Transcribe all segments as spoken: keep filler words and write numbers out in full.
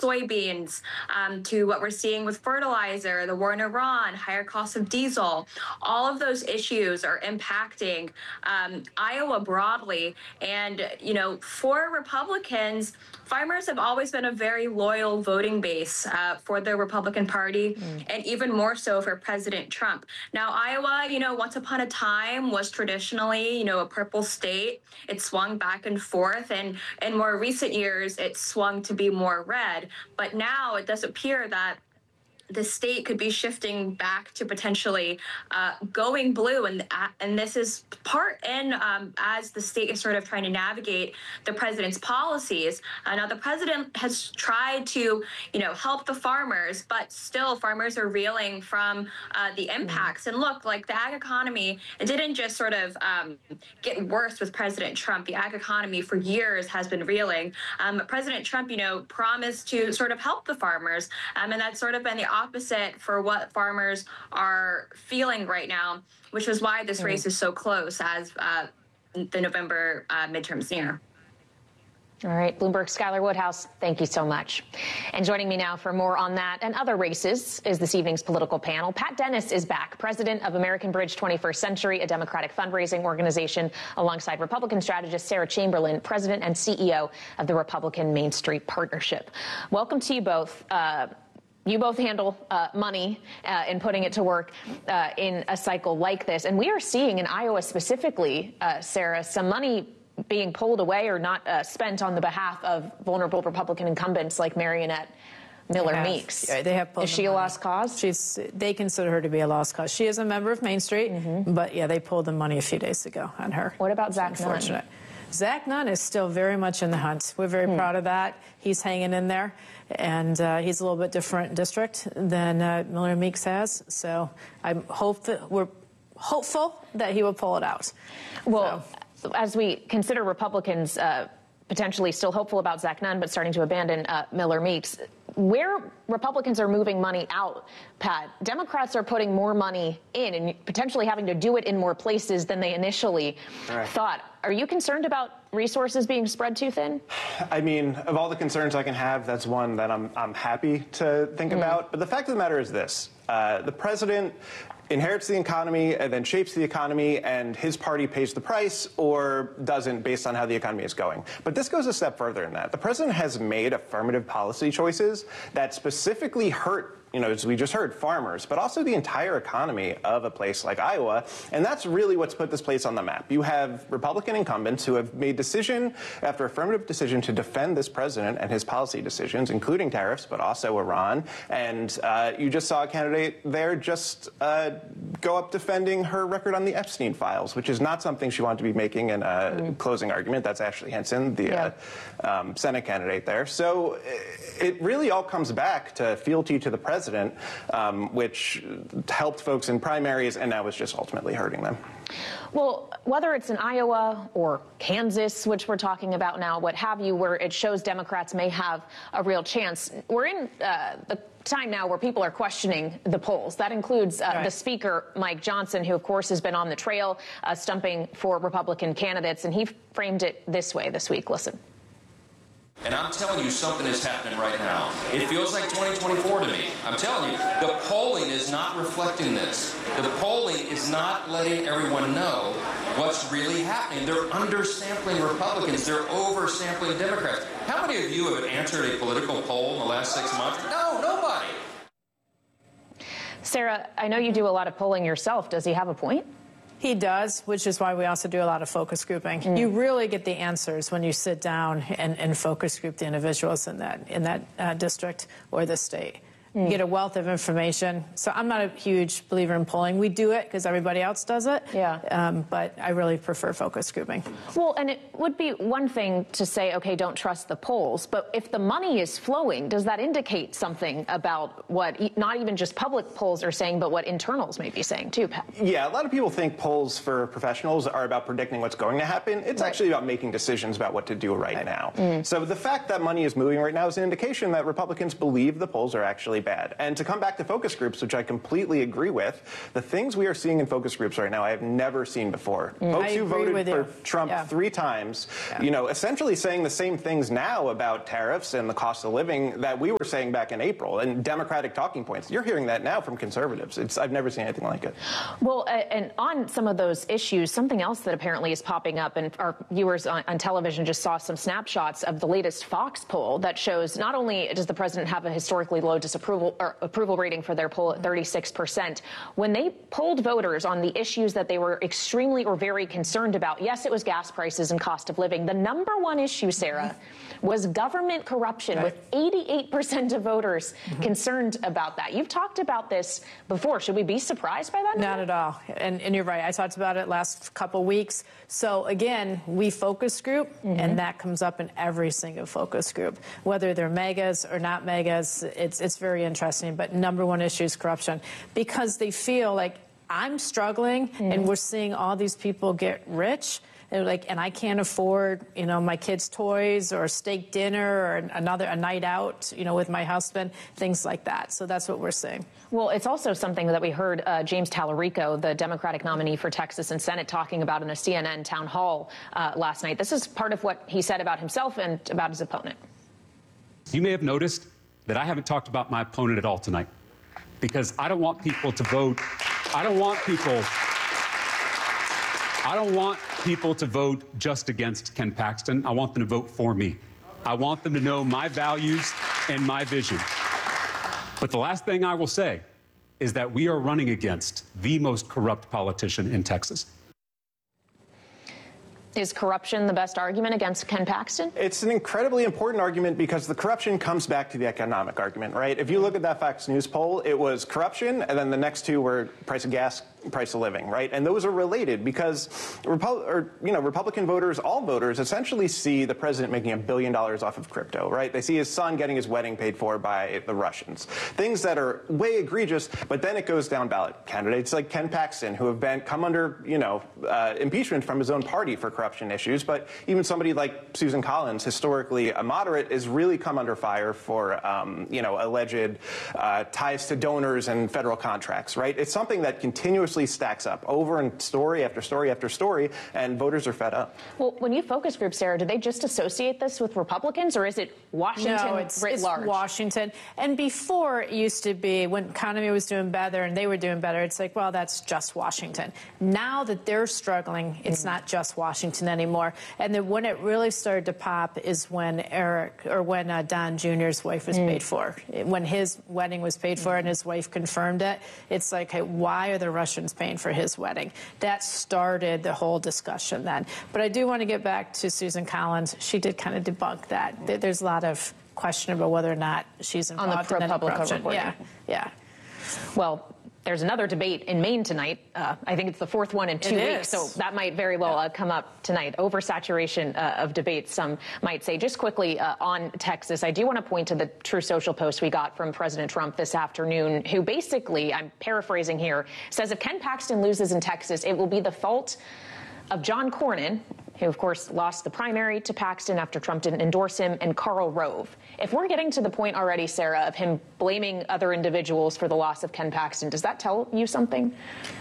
soybeans, um, to what we're seeing with fertilizer, the war in Iran, higher costs of diesel. All of those issues are impacting um, Iowa broadly. And, you know, for Republicans, farmers have always been a very loyal voting base uh, for the Republican Party, mm. and even more so for President Trump. Now, Iowa, you know, once upon a time was traditionally, you know, a purple state. It swung back and forth, and in more recent years, it swung to be more red. But now it does appear that the state could be shifting back to potentially uh, going blue, and uh, and this is part in um, as the state is sort of trying to navigate the president's policies. Uh, now, the president has tried to, you know, help the farmers, but still, farmers are reeling from uh, the impacts. Mm-hmm. And look, like the ag economy, it didn't just sort of um, get worse with President Trump. The ag economy for years has been reeling. Um, President Trump, you know, promised to sort of help the farmers, um, and that's sort of been the opposite for what farmers are feeling right now, which is why this race is so close as uh, the November uh, midterms near. All right, Bloomberg's Skylar Woodhouse, thank you so much. And joining me now for more on that and other races is this evening's political panel. Pat Dennis is back, president of American Bridge twenty-first Century, a Democratic fundraising organization, alongside Republican strategist Sarah Chamberlain, president and C E O of the Republican Main Street Partnership. Welcome to you both. Uh, You both handle uh, money uh, and putting it to work uh, in a cycle like this. And we are seeing in Iowa specifically, uh, Sarah, some money being pulled away or not uh, spent on the behalf of vulnerable Republican incumbents like Marionette Miller Meeks. Yeah, they have pulled is she a lost cause? She's, they consider her to be a lost cause. She is a member of Main Street, mm-hmm. but yeah, they pulled the money a few days ago on her. What about Zach Nunn? Zach Nunn is still very much in the hunt. We're very hmm. proud of that. He's hanging in there, and uh, he's a little bit different district than uh, Miller Meeks has. So I'm hope that we're hopeful that he will pull it out. Well, so. as we consider Republicans uh, potentially still hopeful about Zach Nunn, but starting to abandon uh, Miller Meeks, where Republicans are moving money out, Pat, Democrats are putting more money in and potentially having to do it in more places than they initially right. thought. Are you concerned about resources being spread too thin? I mean, of all the concerns I can have, that's one that I'm, I'm happy to think mm. about. But the fact of the matter is this. Uh, the president inherits the economy and then shapes the economy, and his party pays the price or doesn't based on how the economy is going. But this goes a step further than that. The president has made affirmative policy choices that specifically hurt, you know, as we just heard, farmers, but also the entire economy of a place like Iowa. And that's really what's put this place on the map. You have Republican incumbents who have made decision after affirmative decision to defend this president and his policy decisions, including tariffs, but also Iran. And uh, you just saw a candidate there just uh, go up defending her record on the Epstein files, which is not something she wanted to be making in a mm. closing argument. That's Ashley Hinson, the yeah. uh, um, Senate candidate there. So it really all comes back to fealty to the president. President, um, which helped folks in primaries and now is just ultimately hurting them. Well, whether it's in Iowa or Kansas, which we're talking about now, what have you, where it shows Democrats may have a real chance, we're in uh, the time now where people are questioning the polls. That includes uh, right. the Speaker, Mike Johnson, who, of course, has been on the trail uh, stumping for Republican candidates, and he framed it this way this week. Listen. And I'm telling you, something is happening right now. It feels like twenty twenty-four to me. I'm telling you, the polling is not reflecting this. The polling is not letting everyone know what's really happening. They're undersampling Republicans. They're oversampling Democrats. How many of you have answered a political poll in the last six months? No, nobody. Sarah, I know you do a lot of polling yourself. Does he have a point? He does, which is why we also do a lot of focus grouping. Mm. You really get the answers when you sit down and, and focus group the individuals in that in that uh, district or the state. Mm. You get a wealth of information. So I'm not a huge believer in polling. We do it because everybody else does it. Yeah. Um, but I really prefer focus grouping. Well, and it would be one thing to say, okay, don't trust the polls. But if the money is flowing, does that indicate something about what e- not even just public polls are saying, but what internals may be saying too, Pat? Yeah, a lot of people think polls for professionals are about predicting what's going to happen. It's right. actually about making decisions about what to do right, right. now. Mm. So the fact that money is moving right now is an indication that Republicans believe the polls are actually really bad. And to come back to focus groups, which I completely agree with, the things we are seeing in focus groups right now, I have never seen before. Mm. Folks I who agree voted with for you. Trump Yeah. three times, Yeah. you know, essentially saying the same things now about tariffs and the cost of living that we were saying back in April, and Democratic talking points. You're hearing that now from conservatives. It's, I've never seen anything like it. Well, uh, and on some of those issues, something else that apparently is popping up, and our viewers on, on television just saw some snapshots of the latest Fox poll that shows not only does the president have a historically low disapproval or approval rating for their poll at thirty-six percent, when they polled voters on the issues that they were extremely or very concerned about, yes, it was gas prices and cost of living. The number one issue, Sarah, was government corruption, Right. with eighty-eight percent of voters mm-hmm. concerned about that. You've talked about this before. Should we be surprised by that number? Not at all. And, and you're right. I talked about it last couple weeks. So again, we focus group, mm-hmm. and that comes up in every single focus group, whether they're megas or not megas. It's it's very interesting. But number one issue is corruption, because they feel like I'm struggling, mm-hmm. and we're seeing all these people get rich. And like, and I can't afford, you know, my kids' toys or steak dinner or another a night out, you know, with my husband, things like that. So that's what we're seeing. Well, it's also something that we heard uh, James Tallarico, the Democratic nominee for Texas and Senate, talking about in a C N N town hall uh, last night. This is part of what he said about himself and about his opponent. You may have noticed that I haven't talked about my opponent at all tonight, because I don't want people to vote. I don't want people. I don't want people to vote just against Ken Paxton. I want them to vote for me. I want them to know my values and my vision. But the last thing I will say is that we are running against the most corrupt politician in Texas. Is corruption the best argument against Ken Paxton? It's an incredibly important argument, because the corruption comes back to the economic argument, right? If you look at that Fox News poll, it was corruption, and then the next two were price of gas, price of living, right? And those are related, because Repu- or, you know, Republican voters, all voters, essentially see the president making a billion dollars off of crypto, right? They see his son getting his wedding paid for by the Russians. Things that are way egregious, but then it goes down ballot. Candidates like Ken Paxton, who have been come under, you know, uh, impeachment from his own party for corruption issues, but even somebody like Susan Collins, historically a moderate, has really come under fire for, um, you know, alleged uh, ties to donors and federal contracts, right? It's something that continuously stacks up over and story after story after story, and voters are fed up. Well, when you focus group, Sarah, do they just associate this with Republicans, or is it Washington No, it's, writ it's large? Washington. And before, it used to be when economy was doing better and they were doing better, it's like, well, that's just Washington. Now that they're struggling, it's mm. not just Washington anymore. And then when it really started to pop is when Eric, or when uh, Don Junior's wife was mm. paid for. When his wedding was paid for mm. and his wife confirmed it, it's like, hey, why are the Russians paying for his wedding? That started the whole discussion then. But I do want to get back to Susan Collins. She did kind of debunk that. There's a lot of question about whether or not she's involved on the in any ProPublica corruption. reporting. Yeah, yeah. Well, there's another debate in Maine tonight. Uh, I think it's the fourth one in two It weeks, is. so that might very well uh, come up tonight. Oversaturation uh, of debates, some might say. Just quickly uh, on Texas, I do want to point to the True Social post we got from President Trump this afternoon, who basically, I'm paraphrasing here, says if Ken Paxton loses in Texas, it will be the fault of John Cornyn, who, of course, lost the primary to Paxton after Trump didn't endorse him, and Karl Rove. If we're getting to the point already, Sarah, of him blaming other individuals for the loss of Ken Paxton, does that tell you something?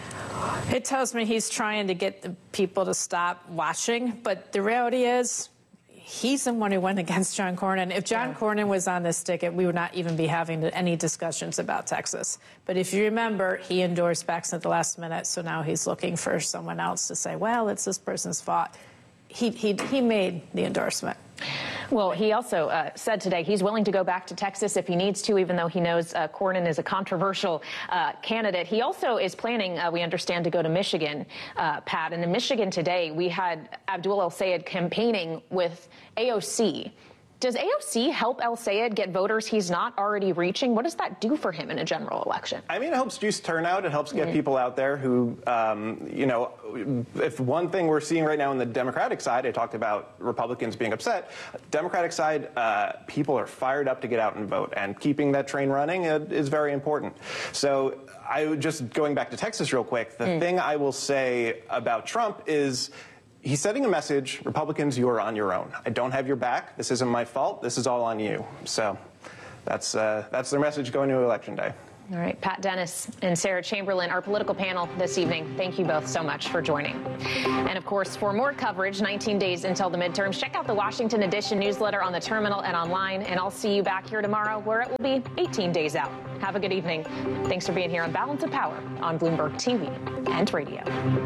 It tells me he's trying to get the people to stop watching, but the reality is he's the one who went against John Cornyn. If John yeah. Cornyn was on this ticket, we would not even be having any discussions about Texas. But if you remember, he endorsed Paxton at the last minute, so now he's looking for someone else to say, well, it's this person's fault. He, he, he made the endorsement. Well, he also uh, said today he's willing to go back to Texas if he needs to, even though he knows uh, Cornyn is a controversial uh, candidate. He also is planning, uh, we understand, to go to Michigan, uh, Pat. And in Michigan today, we had Abdul El-Sayed campaigning with A O C. Does A O C help El-Sayed get voters he's not already reaching? What does that do for him in a general election? I mean, it helps juice turnout. It helps get mm-hmm. people out there who, um, you know, if one thing we're seeing right now on the Democratic side, I talked about Republicans being upset. Democratic side, uh, people are fired up to get out and vote, and keeping that train running is very important. So I would just going back to Texas real quick, the mm. thing I will say about Trump is he's sending a message, Republicans, you are on your own. I don't have your back. This isn't my fault. This is all on you. So that's uh, that's their message going to Election Day. All right, Pat Dennis and Sarah Chamberlain, our political panel this evening. Thank you both so much for joining. And of course, for more coverage, nineteen days until the midterms, check out the Washington Edition newsletter on the terminal and online. And I'll see you back here tomorrow, where it will be eighteen days out. Have a good evening. Thanks for being here on Balance of Power on Bloomberg T V and radio.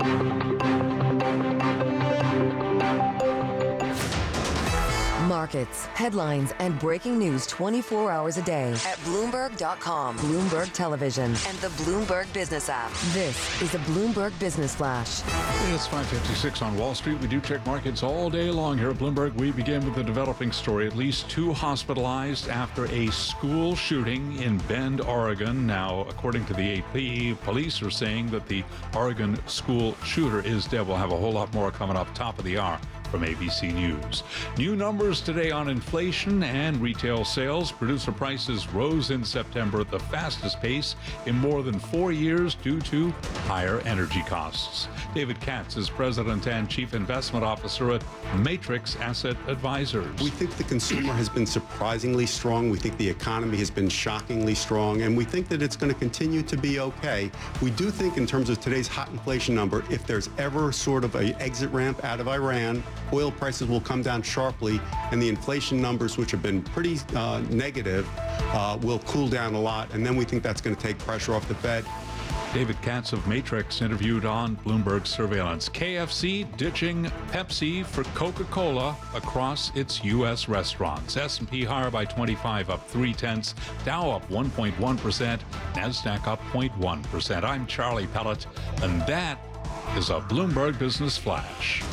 Markets, headlines, and breaking news twenty-four hours a day at Bloomberg dot com, Bloomberg Television, and the Bloomberg Business app. This is a Bloomberg Business Flash. It's five fifty-six on Wall Street. We do check markets all day long here at Bloomberg. We begin with the developing story. At least two hospitalized after a school shooting in Bend, Oregon. Now, according to the A P, police are saying that the Oregon school shooter is dead. We'll have a whole lot more coming up top of the hour from A B C News. New numbers today on inflation and retail sales. Producer prices rose in September at the fastest pace in more than four years due to higher energy costs. David Katz is President and Chief Investment Officer at Matrix Asset Advisors. We think the consumer has been surprisingly strong. We think the economy has been shockingly strong, and we think that it's going to continue to be okay. We do think in terms of today's hot inflation number, if there's ever sort of an exit ramp out of Iran, oil prices will come down sharply, and the inflation numbers, which have been pretty uh, negative, uh, will cool down a lot, and then we think that's going to take pressure off the Fed. David Katz of Matrix interviewed on Bloomberg Surveillance. K F C ditching Pepsi for Coca-Cola across its U S restaurants. S and P higher by twenty-five, up three tenths. Dow up one point one percent. NASDAQ up zero point one percent. I'm Charlie Pellet, and that is a Bloomberg Business Flash.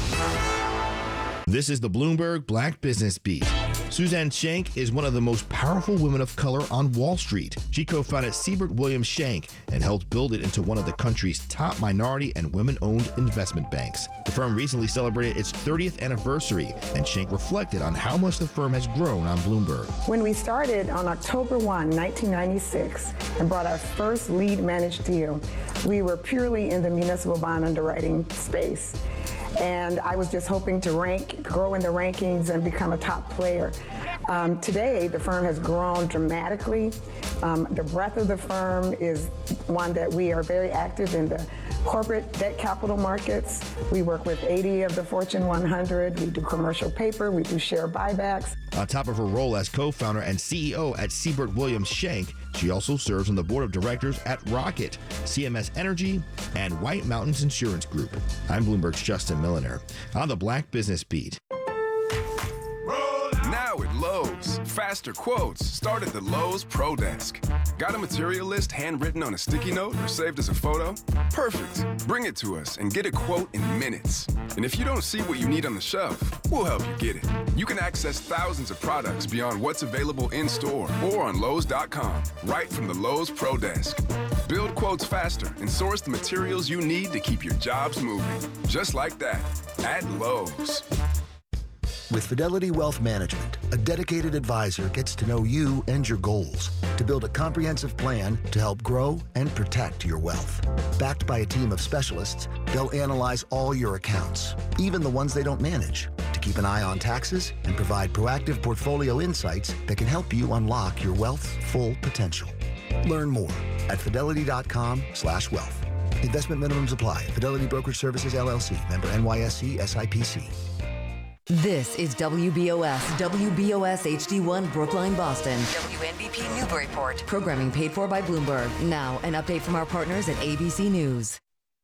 This is the Bloomberg Black Business Beat. Suzanne Shank is one of the most powerful women of color on Wall Street. She co-founded Siebert Williams Shank and helped build it into one of the country's top minority and women-owned investment banks. The firm recently celebrated its thirtieth anniversary, and Shank reflected on how much the firm has grown on Bloomberg. When we started on October first, nineteen ninety-six, and brought our first lead managed deal, we were purely in the municipal bond underwriting space. And I was just hoping to rank, grow in the rankings and become a top player. Um, today, the firm has grown dramatically. Um, the breadth of the firm is one that we are very active in the corporate debt capital markets. We work with eighty of the Fortune one hundred. We do commercial paper. We do share buybacks. On top of her role as co-founder and C E O at Siebert Williams Shank, she also serves on the board of directors at Rocket, C M S Energy, and White Mountains Insurance Group. I'm Bloomberg's Justin Milliner on the Black Business Beat. Now at Lowe's, faster quotes start at the Lowe's Pro Desk. Got a material list handwritten on a sticky note or saved as a photo? Perfect. Bring it to us and get a quote in minutes. And if you don't see what you need on the shelf, we'll help you get it. You can access thousands of products beyond what's available in store or on Lowe's dot com, right from the Lowe's Pro Desk. Build quotes faster and source the materials you need to keep your jobs moving. Just like that, at Lowe's. With Fidelity Wealth Management, a dedicated advisor gets to know you and your goals to build a comprehensive plan to help grow and protect your wealth. Backed by a team of specialists, they'll analyze all your accounts, even the ones they don't manage, to keep an eye on taxes and provide proactive portfolio insights that can help you unlock your wealth's full potential. Learn more at fidelity dot com slash wealth. Investment minimums apply. Fidelity Brokerage Services, L L C. Member N Y S E S I P C. This is W B O S, W B O S H D one Brookline, Boston. W N B P Newburyport. Programming paid for by Bloomberg. Now, an update from our partners at A B C News.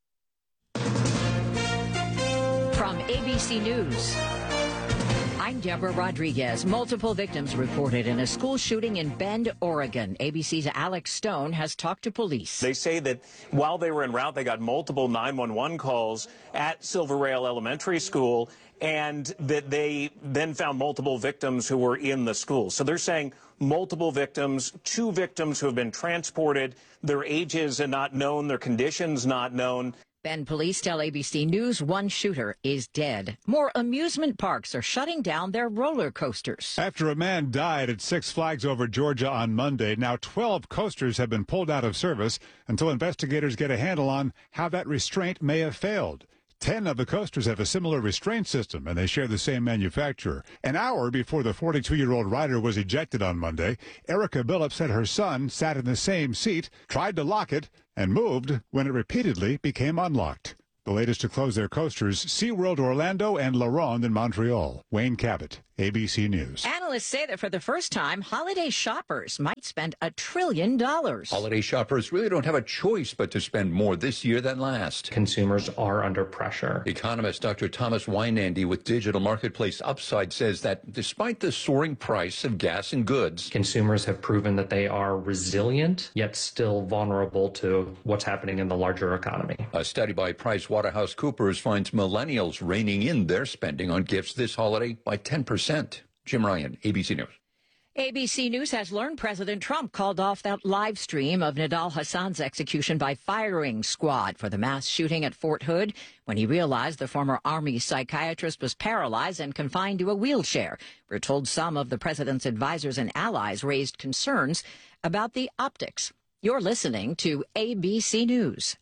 From A B C News, I'm Deborah Rodriguez. Multiple victims reported in a school shooting in Bend, Oregon. A B C's Alex Stone has talked to police. They say that while they were en route, they got multiple nine one one calls at Silver Rail Elementary School, and that they then found multiple victims who were in the school. So they're saying multiple victims, two victims who have been transported, their ages are not known, their conditions not known. Bend police tell A B C News one shooter is dead. More amusement parks are shutting down their roller coasters. After a man died at Six Flags Over Georgia on Monday, now twelve coasters have been pulled out of service until investigators get a handle on how that restraint may have failed. Ten of the coasters have a similar restraint system, and they share the same manufacturer. An hour before the forty-two-year-old rider was ejected on Monday, Erica Billups said her son sat in the same seat, tried to lock it, and moved when it repeatedly became unlocked. The latest to close their coasters, SeaWorld Orlando and La Ronde in Montreal. Wayne Cabot, A B C News. Analysts say that for the first time, holiday shoppers might spend a trillion dollars. Holiday shoppers really don't have a choice but to spend more this year than last. Consumers are under pressure. Economist Doctor Thomas Weinandy with Digital Marketplace Upside says that despite the soaring price of gas and goods, consumers have proven that they are resilient, yet still vulnerable to what's happening in the larger economy. A study by PricewaterhouseCoopers finds millennials reining in their spending on gifts this holiday by ten percent. Jim Ryan, A B C News. A B C News has learned President Trump called off that live stream of Nidal Hassan's execution by firing squad for the mass shooting at Fort Hood when he realized the former Army psychiatrist was paralyzed and confined to a wheelchair. We're told some of the president's advisors and allies raised concerns about the optics. You're listening to A B C News.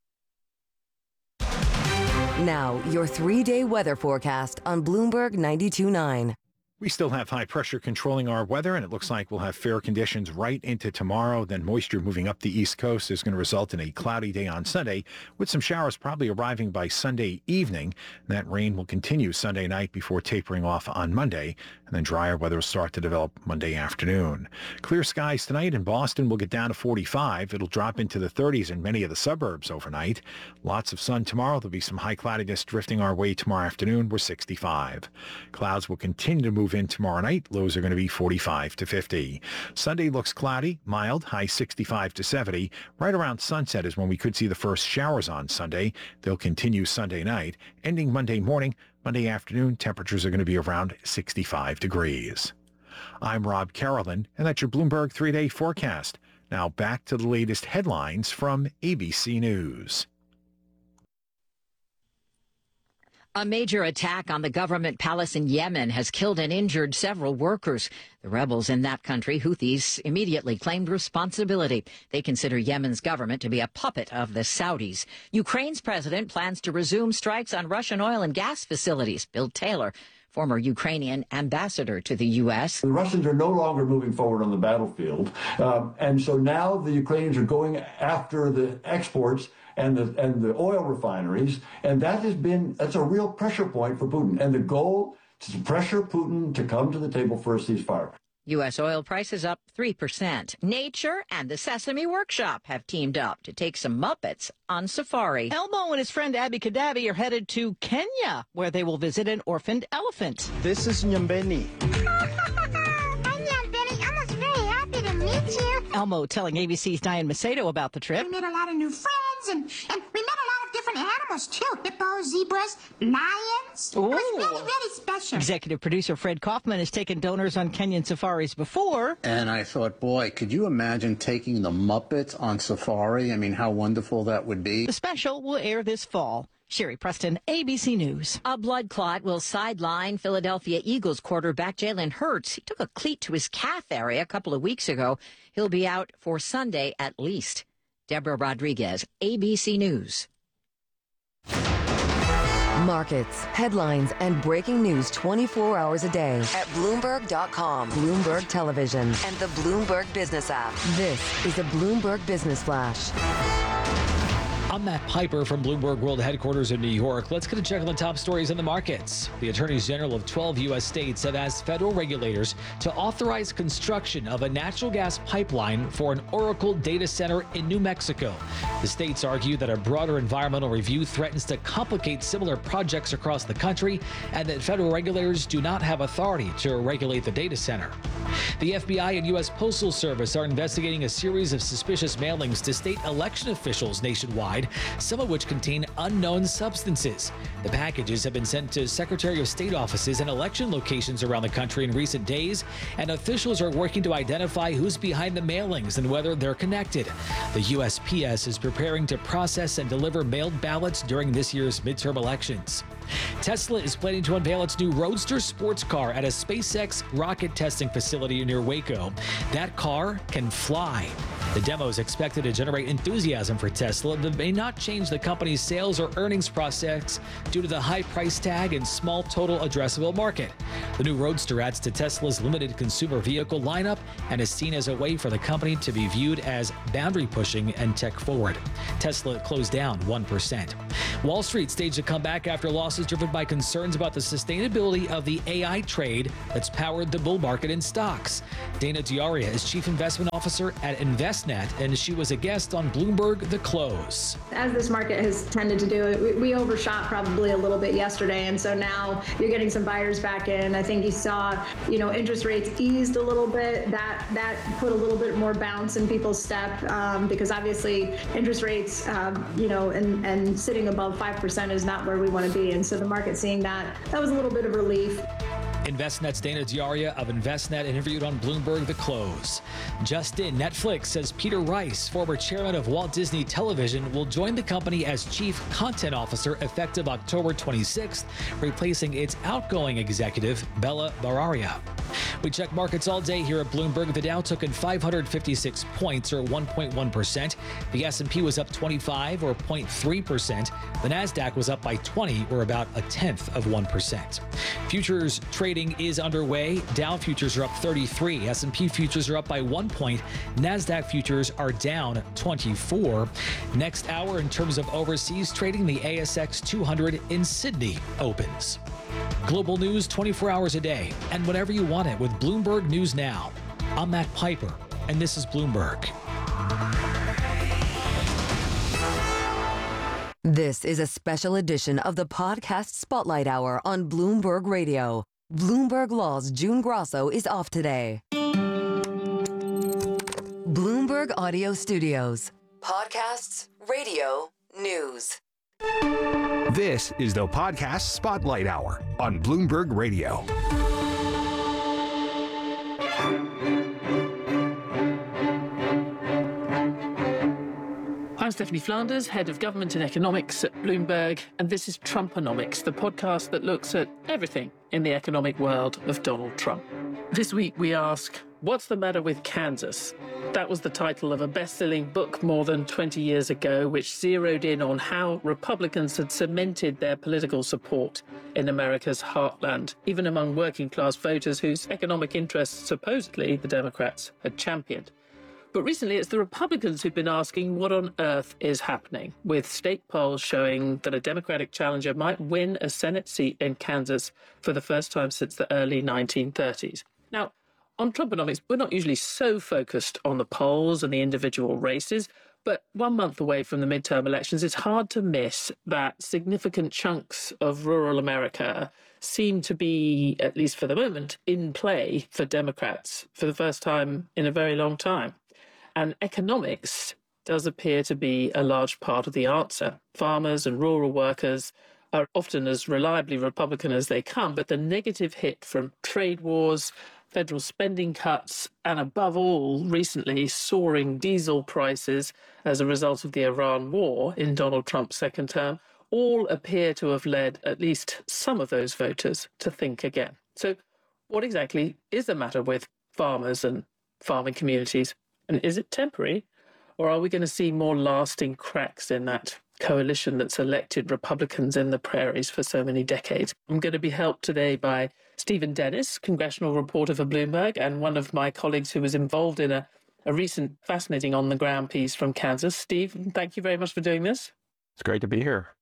Now, your three-day weather forecast on Bloomberg ninety-two point nine. We still have high pressure controlling our weather, and it looks like we'll have fair conditions right into tomorrow. Then moisture moving up the East Coast is going to result in a cloudy day on Sunday, with some showers probably arriving by Sunday evening. That rain will continue Sunday night before tapering off on Monday, and then drier weather will start to develop Monday afternoon. Clear skies tonight in Boston will get down to forty-five. It'll drop into the thirties in many of the suburbs overnight. Lots of sun tomorrow. There'll be some high cloudiness drifting our way tomorrow afternoon. We're sixty-five. Clouds will continue to move in tomorrow night. Lows are going to be forty-five to fifty. Sunday looks cloudy, mild, high sixty-five to seventy. Right around sunset is when we could see the first showers on Sunday. They'll continue Sunday night. Ending Monday morning, Monday afternoon, temperatures are going to be around sixty-five degrees. I'm Rob Carolyn, and that's your Bloomberg three-day forecast. Now back to the latest headlines from A B C News. A major attack on the government palace in Yemen has killed and injured several workers. The rebels in that country, Houthis, immediately claimed responsibility. They consider Yemen's government to be a puppet of the Saudis. Ukraine's president plans to resume strikes on Russian oil and gas facilities. Bill Taylor, former Ukrainian ambassador to the U S. The Russians are no longer moving forward on the battlefield. Um, and so now the Ukrainians are going after the exports and the and the oil refineries, and that has been that's a real pressure point for Putin. And the goal is to pressure Putin to come to the table for a ceasefire. U S oil prices up three percent. Nature and the Sesame Workshop have teamed up to take some Muppets on safari. Elmo and his friend Abby Kadabi are headed to Kenya, where they will visit an orphaned elephant. This is Nyambeni. Elmo telling A B C's Diane Macedo about the trip. We met a lot of new friends, and, and we met a lot of different animals, too. Hippos, zebras, lions. Ooh. It was really, really special. Executive producer Fred Kaufman has taken donors on Kenyan safaris before. And I thought, boy, could you imagine taking the Muppets on safari? I mean, how wonderful that would be. The special will air this fall. Sherry Preston, A B C News. A blood clot will sideline Philadelphia Eagles quarterback Jalen Hurts. He took a cleat to his calf area a couple of weeks ago. He'll be out for Sunday at least. Deborah Rodriguez, A B C News. Markets, headlines, and breaking news twenty-four hours a day at Bloomberg dot com, Bloomberg Television, and the Bloomberg Business app. This is a Bloomberg Business Flash. I'm Matt Piper from Bloomberg World Headquarters in New York. Let's get a check on the top stories in the markets. The attorneys general of twelve U S states have asked federal regulators to authorize construction of a natural gas pipeline for an Oracle data center in New Mexico. The states argue that a broader environmental review threatens to complicate similar projects across the country and that federal regulators do not have authority to regulate the data center. The F B I and U S Postal Service are investigating a series of suspicious mailings to state election officials nationwide, some of which contain unknown substances. The packages have been sent to Secretary of State offices and election locations around the country in recent days, and officials are working to identify who's behind the mailings and whether they're connected. The U S P S is preparing to process and deliver mailed ballots during this year's midterm elections. Tesla is planning to unveil its new Roadster sports car at a SpaceX rocket testing facility near Waco. That car can fly. The demo is expected to generate enthusiasm for Tesla that may not change the company's sales or earnings prospects due to the high price tag and small total addressable market. The new Roadster adds to Tesla's limited consumer vehicle lineup and is seen as a way for the company to be viewed as boundary pushing and tech forward. Tesla closed down one percent. Wall Street staged a comeback after losses driven by concerns about the sustainability of the A I trade that's powered the bull market in stocks. Dana Diaria is Chief Investment Officer at Envestnet, and she was a guest on Bloomberg The Close. As this market has tended to do, we, we overshot probably a little bit yesterday, and so now you're getting some buyers back in. I think you saw, you know, interest rates eased a little bit. That that put a little bit more bounce in people's step um, because obviously interest rates, um, you know, and, and sitting above five percent is not where we want to be. And so the market seeing that, that was a little bit of relief. Envestnet's Dana Diaria of Envestnet interviewed on Bloomberg The Close. Just in, Netflix says Peter Rice, former chairman of Walt Disney Television, will join the company as chief content officer effective October twenty-sixth, replacing its outgoing executive, Bella Bararia. We check markets all day here at Bloomberg. The Dow took in five hundred fifty-six points, or one point one percent. The S and P was up twenty-five, or zero point three percent. The Nasdaq was up by twenty, or about a tenth of one percent. Futures trading is underway. Dow futures are up thirty-three. S and P futures are up by one point. Nasdaq futures are down twenty-four. Next hour, in terms of overseas trading, the A S X two hundred in Sydney opens. Global news twenty-four hours a day, and whenever you want it with Bloomberg News Now. I'm Matt Piper, and this is Bloomberg. This is a special edition of the Podcast Spotlight Hour on Bloomberg Radio. Bloomberg Law's June Grosso is off today. Bloomberg Audio Studios. Podcasts, radio, news. This is the Podcast Spotlight Hour on Bloomberg Radio. I'm Stephanie Flanders, Head of Government and Economics at Bloomberg, and this is Trumponomics, the podcast that looks at everything in the economic world of Donald Trump. This week we ask, what's the matter with Kansas? That was the title of a best-selling book more than twenty years ago, which zeroed in on how Republicans had cemented their political support in America's heartland, even among working-class voters whose economic interests, supposedly, the Democrats had championed. But recently, it's the Republicans who've been asking what on earth is happening, with state polls showing that a Democratic challenger might win a Senate seat in Kansas for the first time since the early nineteen thirties. Now, on Trumponomics, we're not usually so focused on the polls and the individual races, but one month away from the midterm elections, it's hard to miss that significant chunks of rural America seem to be, at least for the moment, in play for Democrats for the first time in a very long time. And economics does appear to be a large part of the answer. Farmers and rural workers are often as reliably Republican as they come, but the negative hit from trade wars, federal spending cuts, and above all, recently, soaring diesel prices as a result of the Iran war in Donald Trump's second term, all appear to have led at least some of those voters to think again. So what exactly is the matter with farmers and farming communities? And is it temporary, or are we going to see more lasting cracks in that coalition that's elected Republicans in the prairies for so many decades? I'm going to be helped today by Stephen Dennis, congressional reporter for Bloomberg, and one of my colleagues who was involved in a, a recent fascinating on-the-ground piece from Kansas. Steve, thank you very much for doing this. It's great to be here.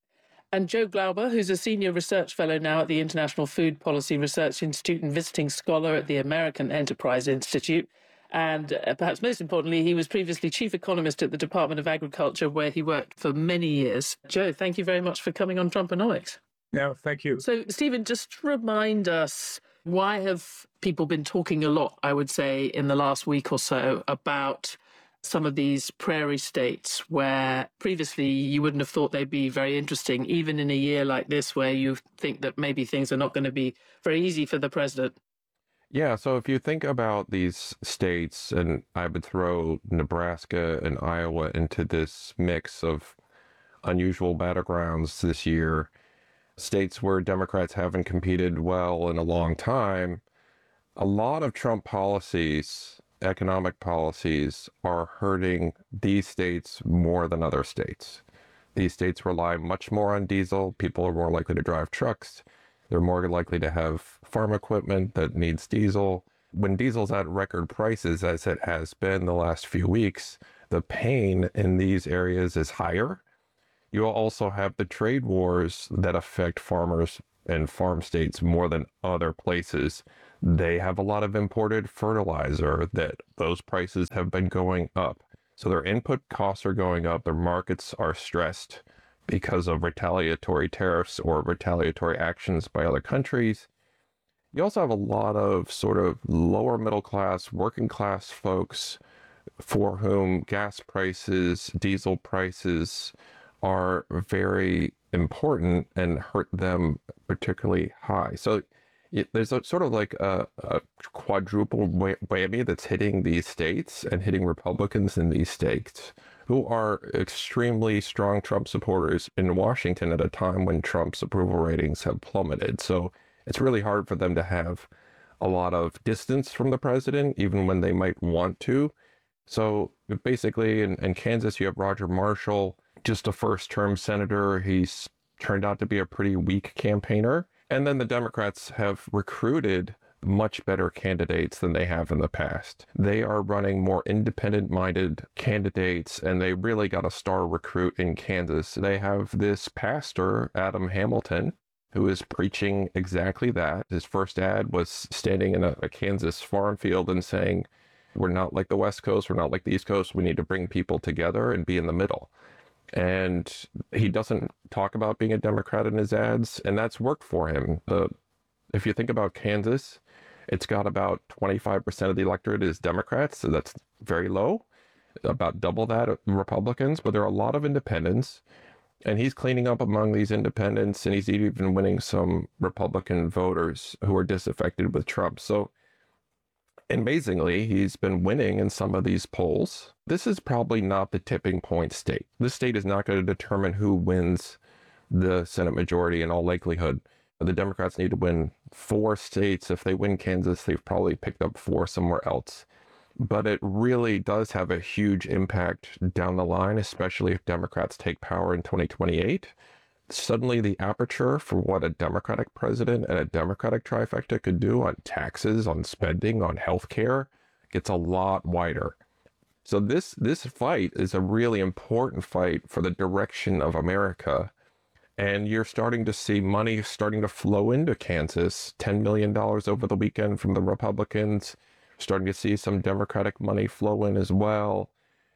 And Joe Glauber, who's a senior research fellow now at the International Food Policy Research Institute and visiting scholar at the American Enterprise Institute. And uh, perhaps most importantly, he was previously chief economist at the Department of Agriculture, where he worked for many years. Joe, thank you very much for coming on Trumponomics. Yeah, thank you. So, Stephen, just remind us, why have people been talking a lot, I would say, in the last week or so about some of these prairie states where previously you wouldn't have thought they'd be very interesting, even in a year like this where you think that maybe things are not going to be very easy for the president? Yeah, so if you think about these states, and I would throw Nebraska and Iowa into this mix of unusual battlegrounds this year, states where Democrats haven't competed well in a long time, a lot of Trump policies economic policies are hurting these states more than other states. These states rely much more on diesel. People are more likely to drive trucks. They're more likely to have farm equipment that needs diesel. When diesel's at record prices, as it has been the last few weeks, the pain in these areas is higher. You also have the trade wars that affect farmers and farm states more than other places. They have a lot of imported fertilizer that those prices have been going up. So their input costs are going up. Their markets are stressed because of retaliatory tariffs or retaliatory actions by other countries. You also have a lot of sort of lower middle class, working class folks for whom gas prices, diesel prices are very important and hurt them particularly high. So it, there's a sort of like a, a quadruple whammy that's hitting these states and hitting Republicans in these states who are extremely strong Trump supporters in Washington at a time when Trump's approval ratings have plummeted. So it's really hard for them to have a lot of distance from the president, even when they might want to. So basically in, in Kansas, you have Roger Marshall, just a first-term senator. He's turned out to be a pretty weak campaigner. And then the Democrats have recruited much better candidates than they have in the past. They are running more independent-minded candidates, and they really got a star recruit in Kansas. They have this pastor, Adam Hamilton, who is preaching exactly that. His first ad was standing in a, a Kansas farm field and saying, we're not like the West Coast, we're not like the East Coast, we need to bring people together and be in the middle. And he doesn't talk about being a Democrat in his ads, and that's worked for him. The, if you think about Kansas, it's got about twenty-five percent of the electorate is Democrats, so that's very low, about double that of Republicans, but there are a lot of independents, and he's cleaning up among these independents, and he's even winning some Republican voters who are disaffected with Trump. So amazingly, he's been winning in some of these polls. This is probably not the tipping point state. This state is not going to determine who wins the Senate majority in all likelihood. The Democrats need to win four states. If they win Kansas, they've probably picked up four somewhere else. But it really does have a huge impact down the line, especially if Democrats take power in twenty twenty-eight. Suddenly the aperture for what a Democratic president and a Democratic trifecta could do on taxes, on spending, on healthcare gets a lot wider. So this this fight is a really important fight for the direction of America. And you're starting to see money starting to flow into Kansas, ten million dollars over the weekend from the Republicans, starting to see some Democratic money flow in as well.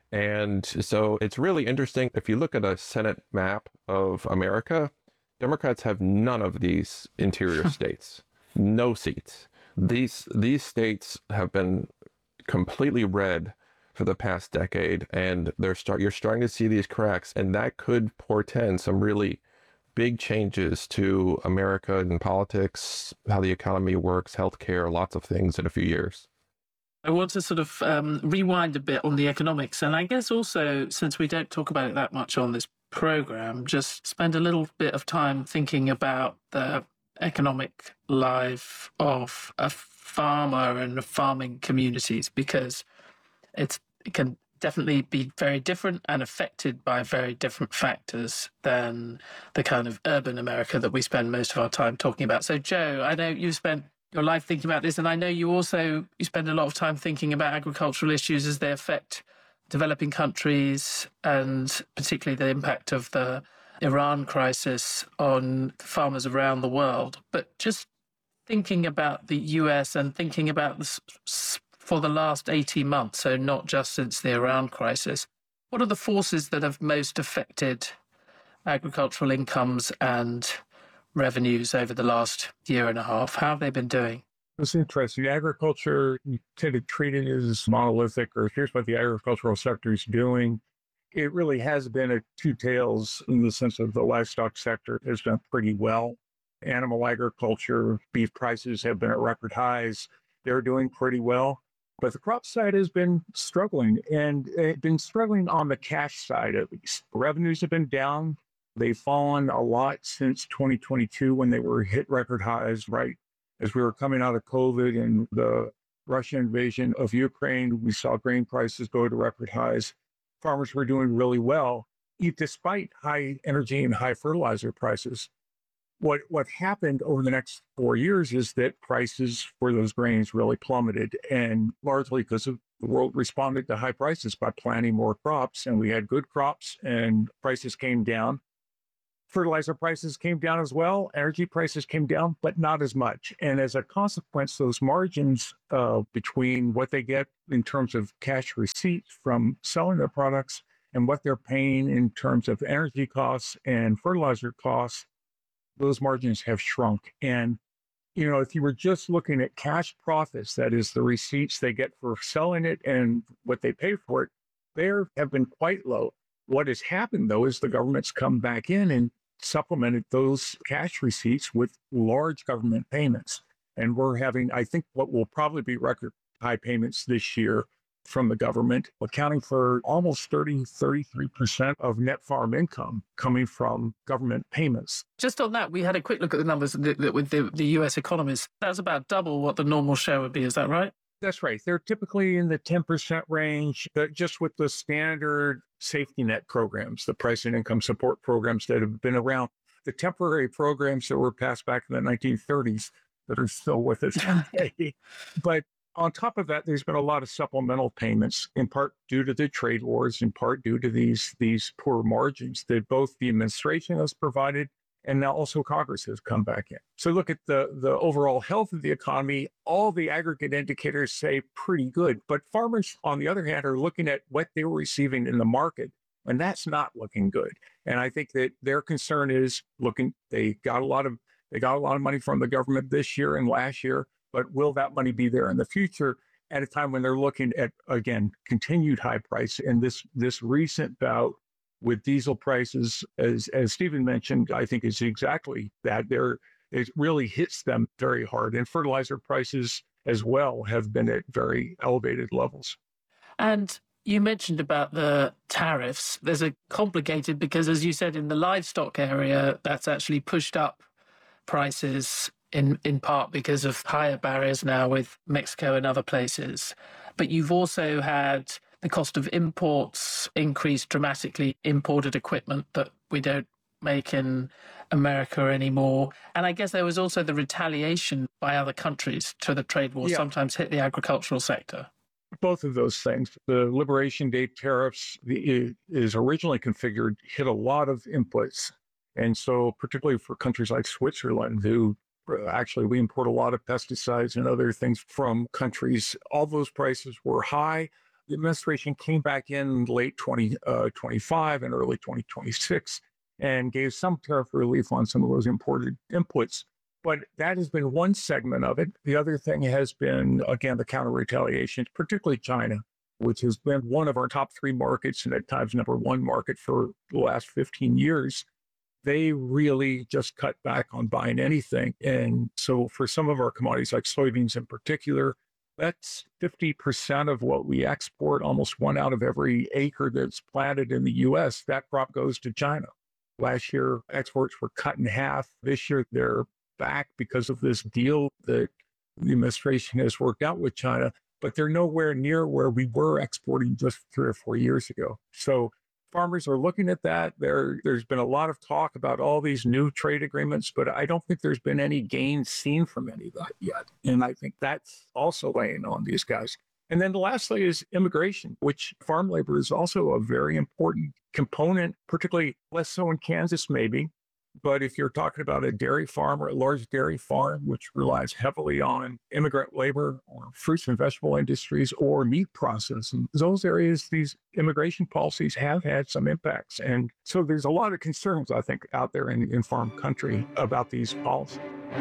And so it's really interesting. If you look at a Senate map of America, Democrats have none of these interior states, no seats. These these states have been completely red for the past decade, and they're start you're starting to see these cracks, and that could portend some really big changes to America and politics, how the economy works, healthcare, lots of things in a few years. I want to sort of um, rewind a bit on the economics. And I guess also, since we don't talk about it that much on this program, just spend a little bit of time thinking about the economic life of a farmer and farming communities, because it's, it can definitely be very different and affected by very different factors than the kind of urban America that we spend most of our time talking about. So, Joe, I know you spent your life thinking about this, and I know you also you spend a lot of time thinking about agricultural issues as they affect developing countries, and particularly the impact of the Iran crisis on farmers around the world. But just thinking about the U S and thinking about this for the last eighteen months, so not just since the Iran crisis, what are the forces that have most affected agricultural incomes and revenues over the last year and a half? How have they been doing? It's interesting. Agriculture, you tend to treat it as monolithic, or here's what the agricultural sector is doing. It really has been a two tails in the sense of the livestock sector has done pretty well. Animal agriculture, beef prices have been at record highs. They're doing pretty well. But the crop side has been struggling, and it's been struggling on the cash side at least. Revenues have been down. They've fallen a lot since twenty twenty-two when they were hit record highs, right as we were coming out of COVID and the Russian invasion of Ukraine, we saw grain prices go to record highs. Farmers were doing really well, despite high energy and high fertilizer prices. What what happened over the next four years is that prices for those grains really plummeted, and largely because of the world responded to high prices by planting more crops, and we had good crops, and prices came down. Fertilizer prices came down as well. Energy prices came down, but not as much. And as a consequence, those margins uh, between what they get in terms of cash receipts from selling their products and what they're paying in terms of energy costs and fertilizer costs, those margins have shrunk. And, you know, if you were just looking at cash profits, that is the receipts they get for selling it and what they pay for it, they have been quite low. What has happened, though, is the government's come back in and supplemented those cash receipts with large government payments. And we're having, I think, what will probably be record high payments this year from the government, accounting for almost thirty, thirty-three percent of net farm income coming from government payments. Just on that, we had a quick look at the numbers with the, the U S economists. That's about double what the normal share would be. Is that right? That's right. They're typically in the ten percent range, but just with the standard safety net programs, the price and income support programs that have been around, the temporary programs that were passed back in the nineteen thirties that are still with us today. But on top of that, there's been a lot of supplemental payments, in part due to the trade wars, in part due to these, these poor margins that both the administration has provided and now also Congress has come back in. So look at the, the overall health of the economy. All the aggregate indicators say pretty good, but farmers, on the other hand, are looking at what they were receiving in the market, and that's not looking good. And I think that their concern is looking, they got a lot of, they got a lot of money from the government this year and last year, but will that money be there in the future at a time when they're looking at, again, continued high price? And this, this recent bout with diesel prices, as as Stephen mentioned, I think is exactly that. There, it really hits them very hard. And fertilizer prices as well have been at very elevated levels. And you mentioned about the tariffs. There's a complicated, because as you said, in the livestock area, that's actually pushed up prices in, in part because of higher barriers now with Mexico and other places. But you've also had the cost of imports increased dramatically, imported equipment that we don't make in America anymore. And I guess there was also the retaliation by other countries to the trade war, yeah. sometimes hit the agricultural sector. Both of those things. The Liberation Day tariffs the, is originally configured, hit a lot of inputs. And so particularly for countries like Switzerland, who actually we import a lot of pesticides and other things from countries, all those prices were high. The administration came back in late twenty twenty-five and early twenty twenty-six and gave some tariff relief on some of those imported inputs. But that has been one segment of it. The other thing has been, again, the counter retaliation, particularly China, which has been one of our top three markets and at times number one market for the last fifteen years. They really just cut back on buying anything. And so for some of our commodities, like soybeans in particular, that's fifty percent of what we export. Almost one out of every acre that's planted in the U S, that crop goes to China. Last year, exports were cut in half. This year, they're back because of this deal that the administration has worked out with China, but they're nowhere near where we were exporting just three or four years ago. So farmers are looking at that. There, there's been a lot of talk about all these new trade agreements, but I don't think there's been any gain seen from any of that yet. And I think that's also weighing on these guys. And then lastly is immigration, which farm labor is also a very important component, particularly less so in Kansas maybe. But if you're talking about a dairy farm or a large dairy farm, which relies heavily on immigrant labor or fruits and vegetable industries or meat processing, those areas, these immigration policies have had some impacts. And so there's a lot of concerns, I think, out there in, in farm country about these policies.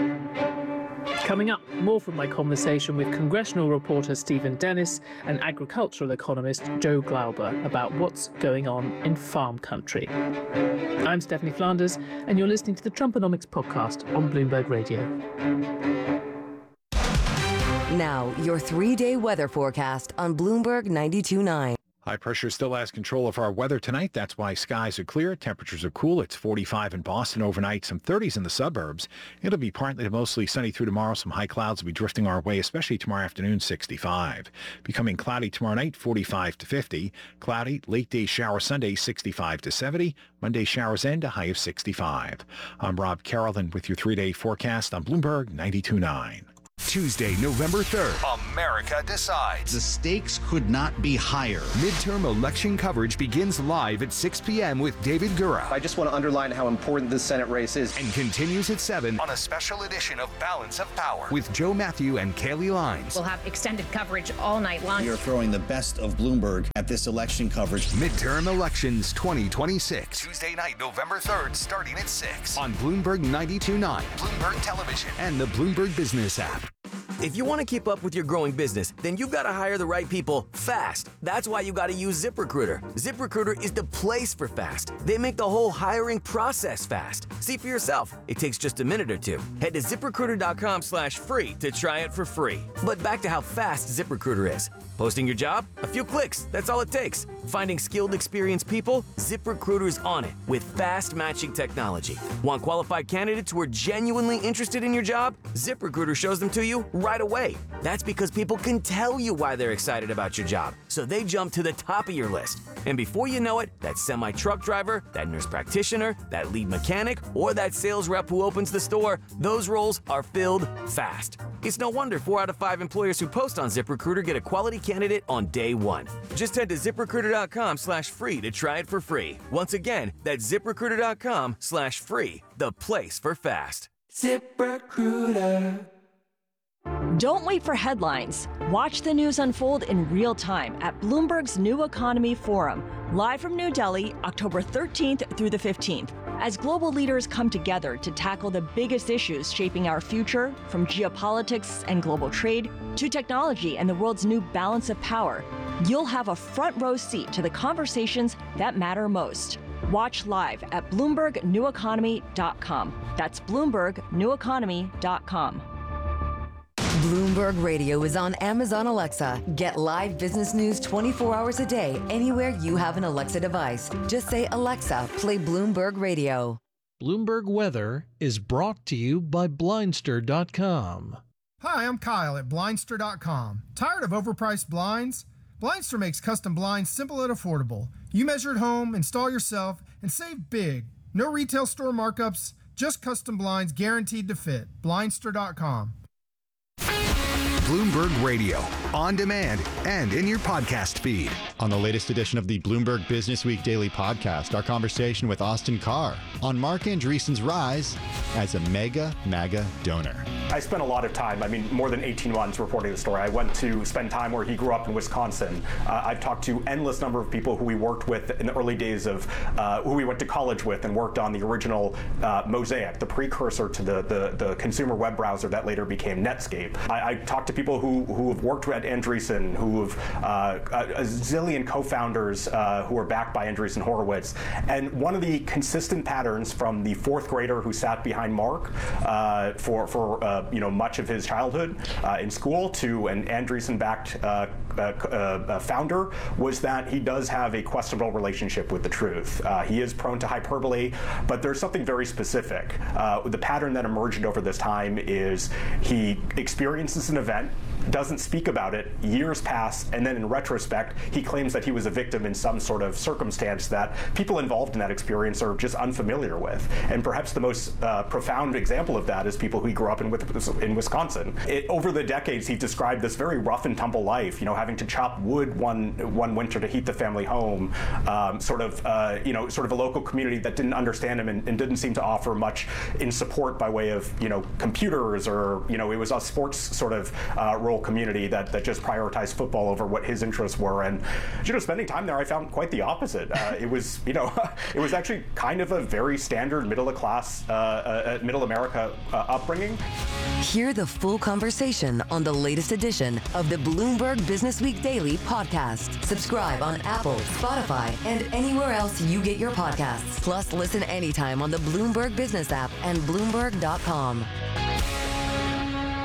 Coming up, more from my conversation with congressional reporter Stephen Dennis and agricultural economist Joe Glauber about what's going on in farm country. I'm Stephanie Flanders, and you're listening to the Trumponomics podcast on Bloomberg Radio. Now, your three-day weather forecast on Bloomberg ninety-two point nine. High pressure still has control of our weather tonight. That's why skies are clear. Temperatures are cool. It's forty-five in Boston overnight, some thirties in the suburbs. It'll be partly to mostly sunny through tomorrow. Some high clouds will be drifting our way, especially tomorrow afternoon, sixty-five. Becoming cloudy tomorrow night, forty-five to fifty. Cloudy, late day shower Sunday, sixty-five to seventy. Monday showers end, a high of sixty-five. I'm Rob Carrollton with your three-day forecast on Bloomberg ninety-two point nine. Tuesday, November third, America Decides. The stakes could not be higher. Midterm election coverage begins live at six p.m. with David Gura. I just want to underline how important this Senate race is. And continues at seven on a special edition of Balance of Power with Joe Matthew and Kaylee Lines. We'll have extended coverage all night long. We are throwing the best of Bloomberg at this election coverage. Midterm Elections twenty twenty-six. Tuesday night, November third, starting at six on Bloomberg ninety-two point nine, Bloomberg Television, and the Bloomberg Business app. If you want to keep up with your growing business, then you've got to hire the right people fast. That's why you got to use ZipRecruiter. ZipRecruiter is the place for fast. They make the whole hiring process fast. See for yourself. It takes just a minute or two. Head to ZipRecruiter.com slash free to try it for free. But back to how fast ZipRecruiter is. Posting your job? A few clicks. That's all it takes. Finding skilled, experienced people? ZipRecruiter's on it with fast matching technology. Want qualified candidates who are genuinely interested in your job? ZipRecruiter shows them to you right away. That's because people can tell you why they're excited about your job, so they jump to the top of your list. And before you know it, that semi-truck driver, that nurse practitioner, that lead mechanic, or that sales rep who opens the store, those roles are filled fast. It's no wonder four out of five employers who post on ZipRecruiter get a quality candidate on day one. Just head to ZipRecruiter.com slash free to try it for free. Once again, that's ZipRecruiter.com slash free, the place for fast. ZipRecruiter. Don't wait for headlines. Watch the news unfold in real time at Bloomberg's New Economy Forum, live from New Delhi, October thirteenth through the fifteenth, as global leaders come together to tackle the biggest issues shaping our future, from geopolitics and global trade to technology and the world's new balance of power. You'll have a front row seat to the conversations that matter most. Watch live at Bloomberg New Economy dot com. That's Bloomberg New Economy dot com. Bloomberg Radio is on Amazon Alexa. Get live business news twenty-four hours a day anywhere you have an Alexa device. Just say, Alexa, play Bloomberg Radio. Bloomberg Weather is brought to you by Blindster dot com. Hi, I'm Kyle at Blindster dot com. Tired of overpriced blinds? Blindster makes custom blinds simple and affordable. You measure at home, install yourself, and save big. No retail store markups, just custom blinds guaranteed to fit. Blindster dot com. Bloomberg Radio, on demand and in your podcast feed. On the latest edition of the Bloomberg Business Week Daily Podcast, our conversation with Austin Carr on Mark Andreessen's rise as a mega MAGA donor. I spent a lot of time, I mean, more than eighteen months reporting the story. I went to spend time where he grew up in Wisconsin. Uh, I've talked to endless number of people who we worked with in the early days of, uh, who we went to college with and worked on the original uh, Mosaic, the precursor to the, the, the consumer web browser that later became Netscape. I, I talked to people who, who have worked at Andreessen, who have uh, a, a zillion co-founders uh, who are backed by Andreessen Horowitz. And one of the consistent patterns from the fourth grader who sat behind Mark uh, for, for uh, you know, much of his childhood uh, in school to an Andreessen-backed uh, uh, uh, founder was that he does have a questionable relationship with the truth. Uh, he is prone to hyperbole, but there's something very specific. Uh, the pattern that emerged over this time is he experiences an event, doesn't speak about it, years pass, and then in retrospect, he claims that he was a victim in some sort of circumstance that people involved in that experience are just unfamiliar with. And perhaps the most uh, profound example of that is people who grew up in, in Wisconsin. It, over the decades, he described this very rough and tumble life, you know, having to chop wood one one winter to heat the family home, um, sort of, uh, you know, sort of a local community that didn't understand him and, and didn't seem to offer much in support by way of, you know, computers or, you know, it was a sports sort of uh, rural community that, that just prioritized football over what his interests were. And, you know, spending time there, I found quite the opposite. Uh, it was, you know, it was actually kind of a very standard middle-class, uh, uh, middle America uh, upbringing. Hear the full conversation on the latest edition of the Bloomberg Business Week Daily Podcast. Subscribe on Apple, Spotify, and anywhere else you get your podcasts. Plus, listen anytime on the Bloomberg Business app and Bloomberg dot com.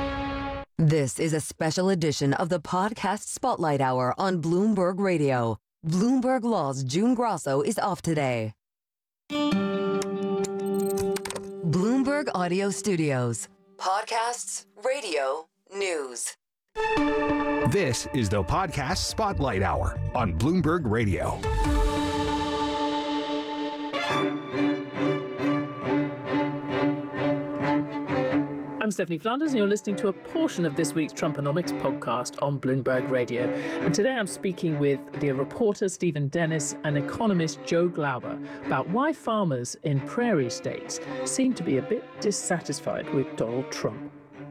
This is a special edition of the Podcast Spotlight Hour on Bloomberg Radio. Bloomberg Law's June Grosso is off today. Bloomberg Audio Studios. Podcasts, radio, news. This is the Podcast Spotlight Hour on Bloomberg Radio. I'm Stephanie Flanders, and you're listening to a portion of this week's Trumponomics podcast on Bloomberg Radio. And today I'm speaking with the reporter Stephen Dennis and economist Joe Glauber about why farmers in prairie states seem to be a bit dissatisfied with Donald Trump.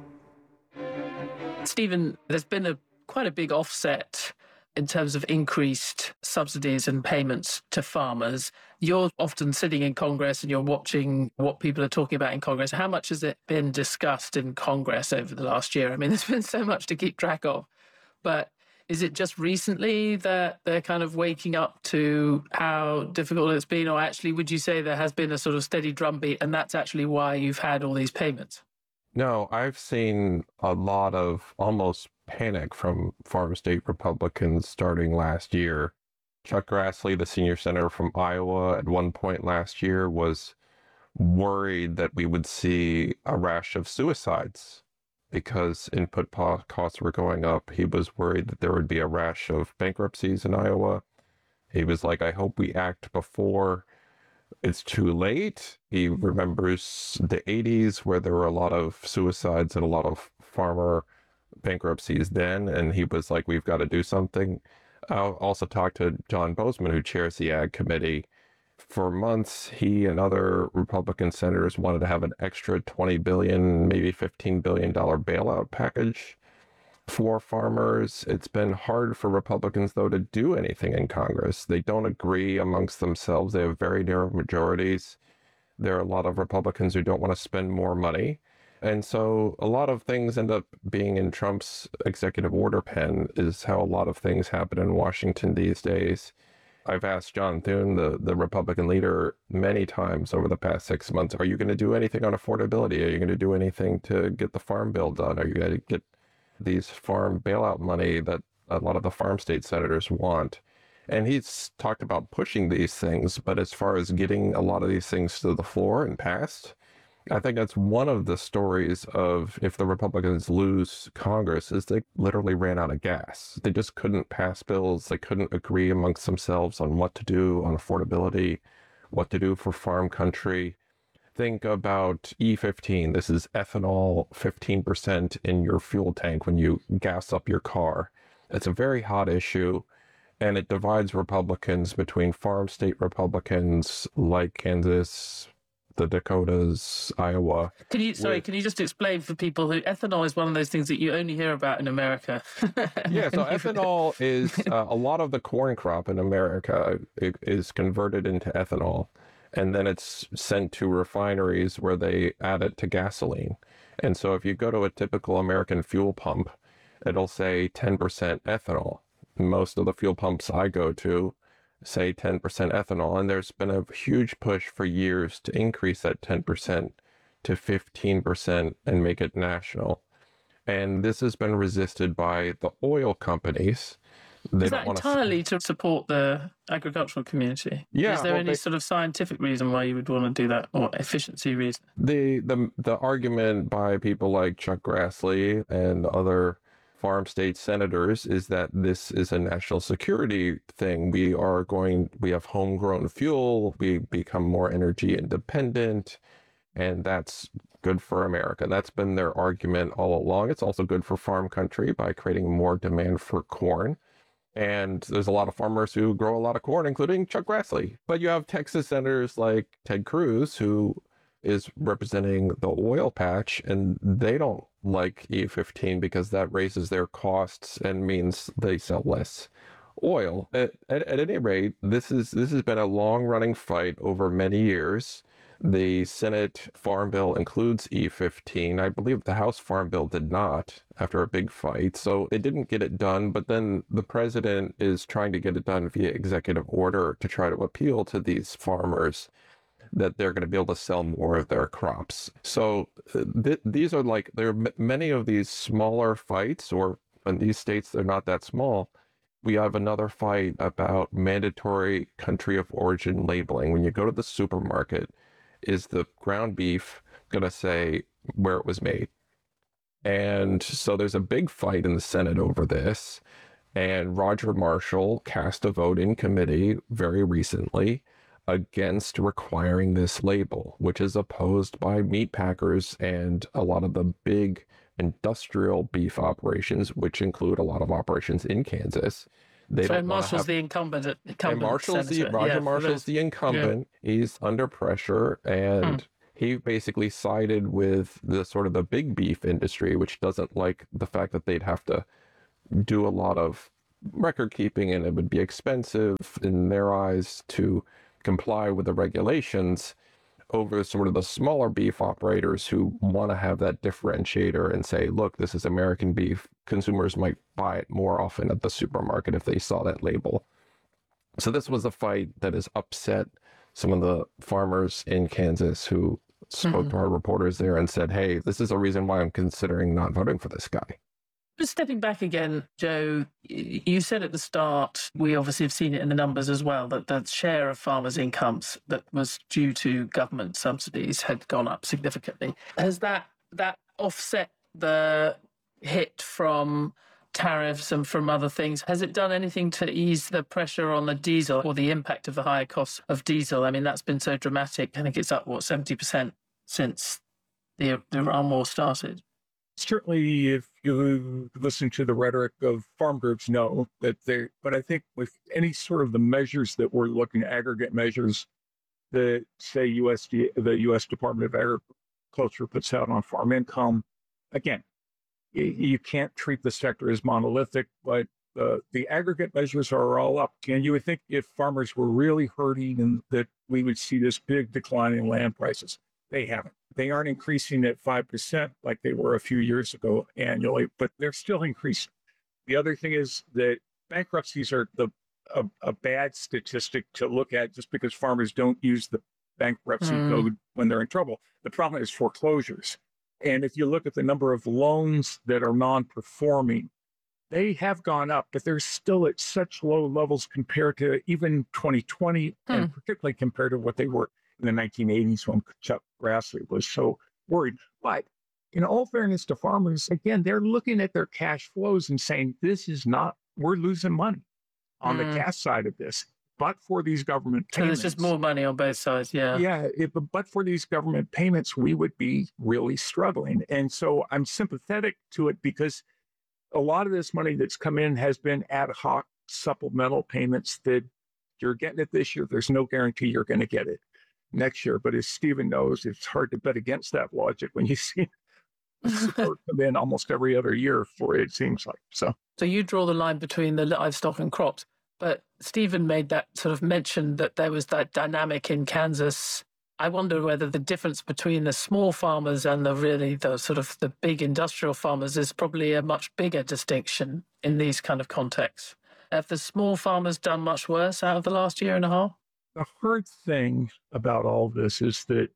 Stephen, there's been a quite a big offset in terms of increased subsidies and payments to farmers. You're often sitting in Congress and you're watching what people are talking about in Congress. How much has it been discussed in Congress over the last year? I mean, there's been so much to keep track of. But is it just recently that they're kind of waking up to how difficult it's been? Or actually, would you say there has been a sort of steady drumbeat and that's actually why you've had all these payments? No, I've seen a lot of almost panic from farm state Republicans starting last year. Chuck Grassley, the senior senator from Iowa, at one point last year was worried that we would see a rash of suicides because input costs were going up. He was worried that there would be a rash of bankruptcies in Iowa. He was like, I hope we act before it's too late. He remembers the eighties where there were a lot of suicides and a lot of farmer bankruptcies then, and he was like, we've got to do something. I also talked to John Bozeman, who chairs the Ag Committee. For months, he and other Republican senators wanted to have an extra twenty billion dollars, maybe fifteen billion dollars bailout package for farmers. It's been hard for Republicans, though, to do anything in Congress. They don't agree amongst themselves. They have very narrow majorities. There are a lot of Republicans who don't want to spend more money. And so a lot of things end up being in Trump's executive order pen is how a lot of things happen in Washington these days. I've asked John Thune, the, the Republican leader, many times over the past six months, are you going to do anything on affordability? Are you going to do anything to get the farm bill done? Are you going to get these farm bailout money that a lot of the farm state senators want? And he's talked about pushing these things, but as far as getting a lot of these things to the floor and passed, I think that's one of the stories of if the Republicans lose Congress is they literally ran out of gas. They just couldn't pass bills. They couldn't agree amongst themselves on what to do on affordability, what to do for farm country. Think about E fifteen. This is ethanol, fifteen percent in your fuel tank when you gas up your car. It's a very hot issue, and it divides Republicans between farm state Republicans like Kansas, the Dakotas, Iowa. Can you, sorry, with, can you just explain for people who ethanol is one of those things that you only hear about in America? Yeah, so ethanol is uh, a lot of the corn crop in America is converted into ethanol, and then it's sent to refineries where they add it to gasoline. And so if you go to a typical American fuel pump, it'll say ten percent ethanol. Most of the fuel pumps I go to say ten percent ethanol, and there's been a huge push for years to increase that ten percent to fifteen percent and make it national. And this has been resisted by the oil companies. They Is that entirely to support the agricultural community? Yeah. Is there well, any they, sort of scientific reason why you would want to do that, or efficiency reason? The, the, the argument by people like Chuck Grassley and other farm state senators is that this is a national security thing. We are going, we have homegrown fuel, we become more energy independent, and that's good for America. That's been their argument all along. It's also good for farm country by creating more demand for corn. And there's a lot of farmers who grow a lot of corn, including Chuck Grassley. But you have Texas senators like Ted Cruz, who is representing the oil patch, and they don't like E fifteen because that raises their costs and means they sell less oil. At, at, at any rate, this is this has been a long-running fight over many years. The Senate Farm Bill includes E fifteen. I believe the House Farm Bill did not, after a big fight. So they didn't get it done, but then the president is trying to get it done via executive order to try to appeal to these farmers that they're going to be able to sell more of their crops. So th- these are like, there are m- many of these smaller fights, or in these states, they're not that small. we have another fight about mandatory country of origin labeling. When you go to the supermarket, is the ground beef going to say where it was made? And so there's a big fight in the Senate over this. And Roger Marshall cast a vote in committee very recently against requiring this label, which is opposed by meat packers and a lot of the big industrial beef operations, which include a lot of operations in Kansas. They so don't Marshall's have... the incumbent. At, incumbent and Marshall's the, senator. Roger yeah, Marshall's the incumbent. Yeah. He's under pressure, and hmm. he basically sided with the sort of the big beef industry, which doesn't like the fact that they'd have to do a lot of record keeping, and it would be expensive in their eyes to comply with the regulations, over sort of the smaller beef operators who want to have that differentiator and say, look, this is American beef. Consumers might buy it more often at the supermarket if they saw that label. So this was a fight that has upset some of the farmers in Kansas who spoke mm-hmm. to our reporters there and said, hey, this is a reason why I'm considering not voting for this guy. Just stepping back again, Joe, you said at the start, we obviously have seen it in the numbers as well, that the share of farmers' incomes that was due to government subsidies had gone up significantly. Has that that offset the hit from tariffs and from other things? Has it done anything to ease the pressure on the diesel or the impact of the higher costs of diesel? I mean, that's been so dramatic. I think it's up, what, seventy percent since the, the Iran war started. Certainly, if you listen to the rhetoric of farm groups, know that they, but I think with any sort of the measures that we're looking at, aggregate measures that say U S D A, the U S Department of Agriculture puts out on farm income, again, you, you can't treat the sector as monolithic, but uh, the aggregate measures are all up. And you would think if farmers were really hurting and that we would see this big decline in land prices. They haven't. They aren't increasing at five percent like they were a few years ago annually, but they're still increasing. The other thing is that bankruptcies are the a, a bad statistic to look at just because farmers don't use the bankruptcy mm. code when they're in trouble. The problem is foreclosures. And if you look at the number of loans that are non-performing, they have gone up, but they're still at such low levels compared to even twenty twenty, hmm. and particularly compared to what they were in the nineteen eighties when Chuck Grassley was so worried. But in all fairness to farmers, again, they're looking at their cash flows and saying, this is not, we're losing money on mm. the cash side of this. But for these government so payments. There's just more money on both sides, yeah. Yeah, it, but for these government payments, we would be really struggling. And so I'm sympathetic to it because a lot of this money that's come in has been ad hoc supplemental payments that you're getting it this year. There's no guarantee you're going to get it next year. But as Stephen knows, it's hard to bet against that logic when you see support come in almost every other year for it, it seems like. So, so you draw the line between the livestock and crops. But Stephen made that sort of mention that there was that dynamic in Kansas. I wonder whether the difference between the small farmers and the really the sort of the big industrial farmers is probably a much bigger distinction in these kind of contexts. Have the small farmers done much worse out of the last year and a half? The hard thing about all this is that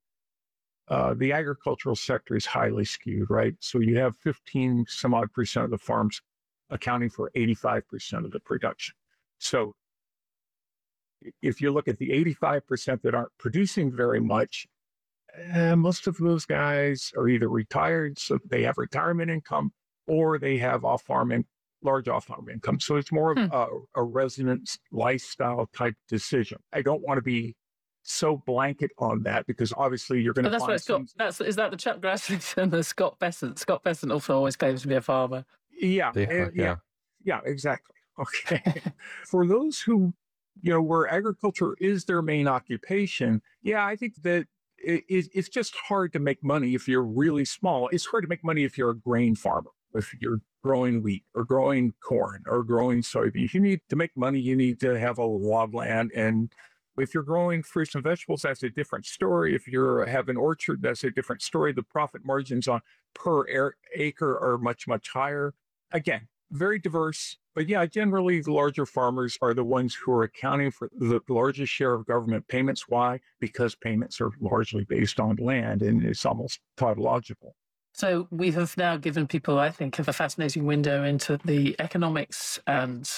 uh, the agricultural sector is highly skewed, right? So you have fifteen some odd percent of the farms accounting for eighty-five percent of the production. So if you look at the eighty-five percent that aren't producing very much, eh, most of those guys are either retired, so they have retirement income, or they have off-farm in, large off-farm income. So it's more hmm. of a, a residence lifestyle type decision. I don't want to be so blanket on that because obviously you're going to. But that's find what Scott. some... That's is that the Chuck Grassley and the Scott Bessent. Scott Bessent also always claims to be a farmer. Yeah, yeah, yeah, yeah, yeah, exactly. Okay. For those who, you know, where agriculture is their main occupation, yeah, I think that it, it's just hard to make money if you're really small. It's hard to make money if you're a grain farmer, if you're growing wheat or growing corn or growing soybeans. You need to make money. You need to have a lot of land. And if you're growing fruits and vegetables, that's a different story. If you have an orchard, that's a different story. The profit margins on per acre are much, much higher. Again, very diverse. But yeah, generally the larger farmers are the ones who are accounting for the largest share of government payments. Why? Because payments are largely based on land, and it's almost tautological. So we have now given people, I think, a fascinating window into the economics and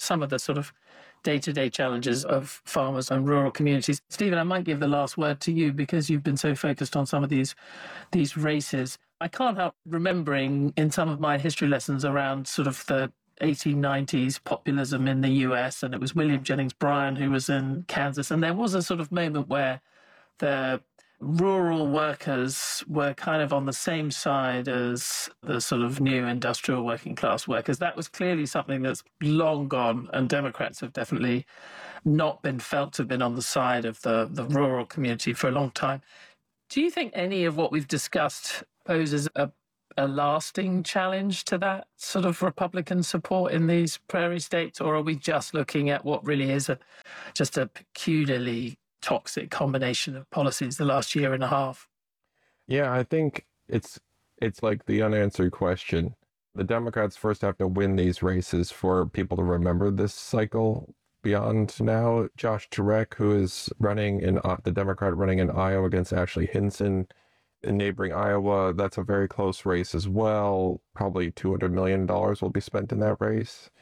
some of the sort of day-to-day challenges of farmers and rural communities. Stephen, I might give the last word to you because you've been so focused on some of these these races. I can't help remembering in some of my history lessons around sort of the eighteen nineties populism in the U S, and it was William Jennings Bryan who was in Kansas, and there was a sort of moment where the rural workers were kind of on the same side as the sort of new industrial working class workers. That was clearly something that's long gone, and Democrats have definitely not been felt to have been on the side of the, the rural community for a long time. Do you think any of what we've discussed poses a, a lasting challenge to that sort of Republican support in these prairie states, or are we just looking at what really is a just a peculiarly toxic combination of policies the last year and a half? Yeah, I think it's it's like the unanswered question. The Democrats first have to win these races for people to remember this cycle. Beyond now, Josh Turek, who is running in uh, the Democrat running in Iowa against Ashley Hinson in neighboring Iowa, that's a very close race as well. Probably two hundred million dollars will be spent in that race.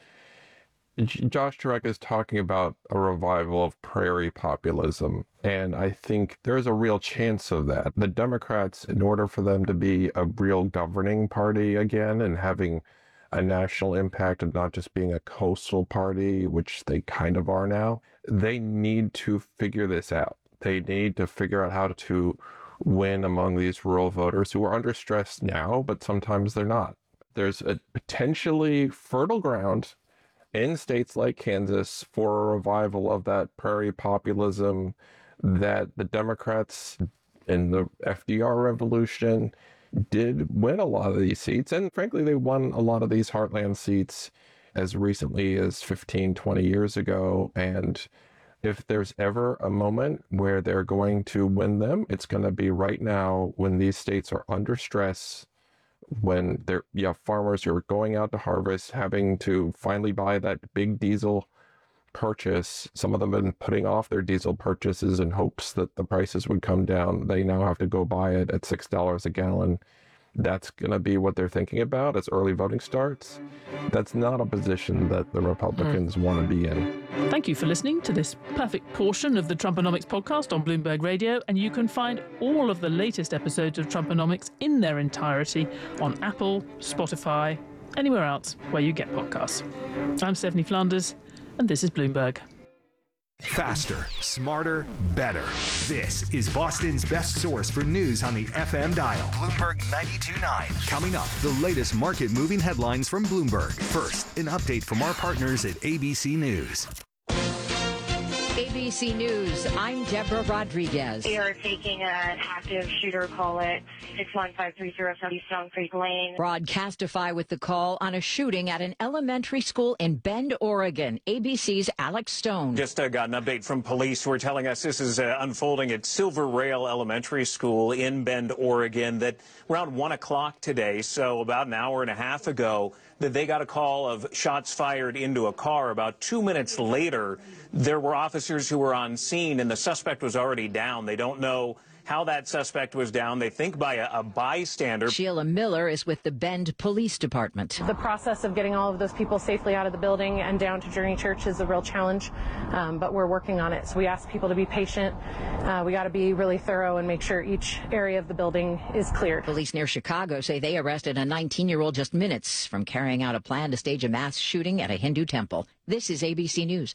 Josh Turek is talking about a revival of prairie populism, and I think there's a real chance of that. The Democrats, in order for them to be a real governing party again and having a national impact and not just being a coastal party, which they kind of are now, they need to figure this out. They need to figure out how to win among these rural voters who are under stress now, but sometimes they're not. There's a potentially fertile ground in states like Kansas for a revival of that prairie populism that the Democrats in the F D R revolution did win a lot of these seats. And frankly, they won a lot of these heartland seats as recently as fifteen, twenty years ago. And if there's ever a moment where they're going to win them, it's going to be right now when these states are under stress, when they're, you have farmers who are going out to harvest, having to finally buy that big diesel purchase. Some of them have been putting off their diesel purchases in hopes that the prices would come down. They now have to go buy it at six dollars a gallon. That's going to be what they're thinking about as early voting starts. That's not a position that the Republicans mm. want to be in. Thank you for listening to this perfect portion of the Trumponomics podcast on Bloomberg Radio, and you can find all of the latest episodes of Trumponomics in their entirety on Apple, Spotify, anywhere else where you get podcasts. I'm Stephanie Flanders, and this is Bloomberg. Faster, smarter, better. This is Boston's best source for news on the F M dial. Bloomberg ninety-two point nine. Coming up, the latest market-moving headlines from Bloomberg. First, an update from our partners at A B C News. A B C News, I'm Deborah Rodriguez. We are taking an active shooter call at six one five three zero South Stone Creek Lane. Broadcastify with the call on a shooting at an elementary school in Bend, Oregon. A B C's Alex Stone. Just uh, got an update from police who are telling us this is uh, unfolding at Silver Rail Elementary School in Bend, Oregon, that around one o'clock today, so about an hour and a half ago, that they got a call of shots fired into a car. About two minutes later, there were officers who were on scene, and the suspect was already down. They don't know how that suspect was down. They think by a, a bystander. Sheila Miller is with the Bend Police Department. The process of getting all of those people safely out of the building and down to Journey Church is a real challenge, um, but we're working on it. So we ask people to be patient. Uh, we got to be really thorough and make sure each area of the building is cleared. Police near Chicago say they arrested a nineteen-year-old just minutes from carrying out a plan to stage a mass shooting at a Hindu temple. This is A B C News.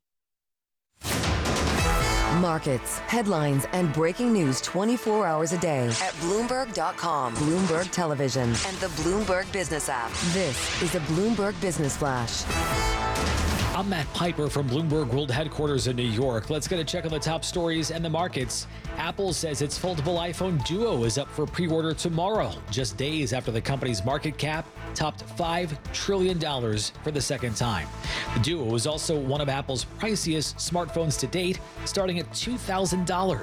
Markets, headlines, and breaking news twenty-four hours a day at Bloomberg dot com, Bloomberg Television, and the Bloomberg Business app. This is a Bloomberg Business Flash. I'm Matt Piper from Bloomberg World Headquarters in New York. Let's get a check on the top stories and the markets. Apple says its foldable iPhone Duo is up for pre-order tomorrow, just days after the company's market cap topped five trillion dollars for the second time. The Duo is also one of Apple's priciest smartphones to date, starting at two thousand dollars.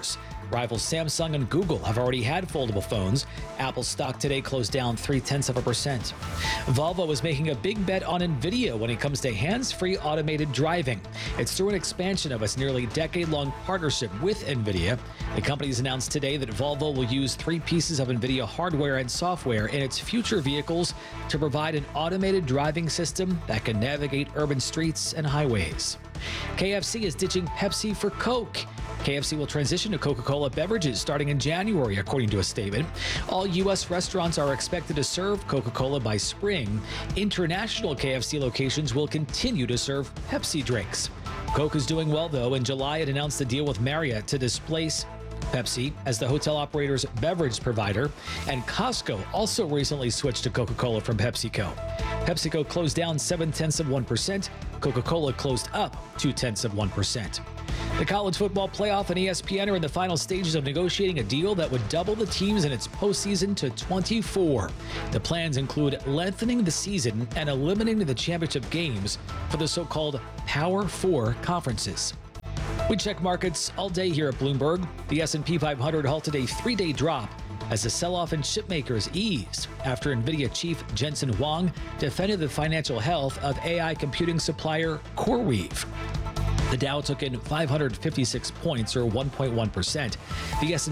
Rivals Samsung and Google have already had foldable phones. Apple stock today closed down three-tenths of a percent. Volvo is making a big bet on NVIDIA when it comes to hands-free automated driving. It's through an expansion of its nearly decade-long partnership with NVIDIA. The company's announced today that Volvo will use three pieces of NVIDIA hardware and software in its future vehicles to provide an automated driving system that can navigate urban streets and highways. K F C is ditching Pepsi for Coke. K F C will transition to Coca-Cola beverages starting in January, according to a statement. All U S restaurants are expected to serve Coca-Cola by spring. International K F C locations will continue to serve Pepsi drinks. Coke is doing well, though. In July, it announced a deal with Marriott to displace Pepsi as the hotel operator's beverage provider, and Costco also recently switched to Coca-Cola from PepsiCo. PepsiCo closed down seven-tenths of one percent. Coca-Cola closed up two-tenths of one percent. The college football playoff and E S P N are in the final stages of negotiating a deal that would double the teams in its postseason to twenty-four. The plans include lengthening the season and eliminating the championship games for the so-called Power Four conferences. We check markets all day here at Bloomberg. The S and P five hundred halted a three-day drop as the sell-off in chip makers eased after NVIDIA chief Jensen Huang defended the financial health of A I computing supplier CoreWeave. The Dow took in five hundred fifty-six points, or one point one percent. The S and